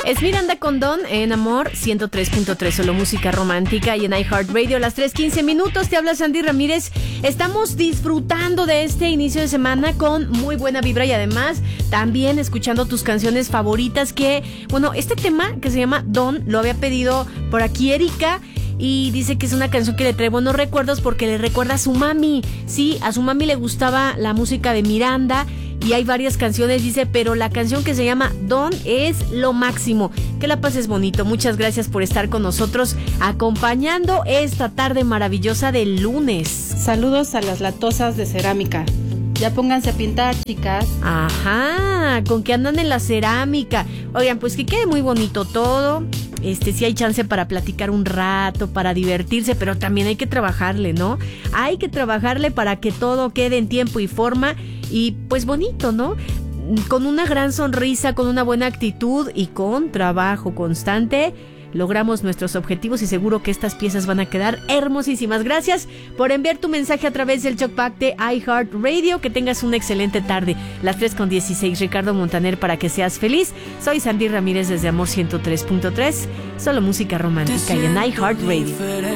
Es Miranda con Don en Amor 103.3, solo música romántica, y en iHeartRadio, las 3:15 minutos. Te habla Sandy Ramírez. Estamos disfrutando de este inicio de semana con muy buena vibra y además también escuchando tus canciones favoritas que, bueno, este tema que se llama Don lo había pedido por aquí Erika. Y dice que es una canción que le trae buenos recuerdos porque le recuerda a su mami. Sí, a su mami le gustaba la música de Miranda y hay varias canciones, dice, pero la canción que se llama Don es lo máximo. Que la pases bonito. Muchas gracias por estar con nosotros acompañando esta tarde maravillosa del lunes. Saludos a las latosas de cerámica. Ya pónganse a pintar, chicas. Ajá, con que andan en la cerámica. Oigan, pues que quede muy bonito todo. Sí hay chance para platicar un rato, para divertirse, pero también hay que trabajarle, ¿no? Hay que trabajarle para que todo quede en tiempo y forma y pues bonito, ¿no? Con una gran sonrisa, con una buena actitud y con trabajo constante, logramos nuestros objetivos y seguro que estas piezas van a quedar hermosísimas. Gracias por enviar tu mensaje a través del Talkback de iHeartRadio. Que tengas una excelente tarde. Las 3:16, Ricardo Montaner, para que seas feliz. Soy Sandy Ramírez desde Amor 103.3, solo música romántica y en iHeartRadio.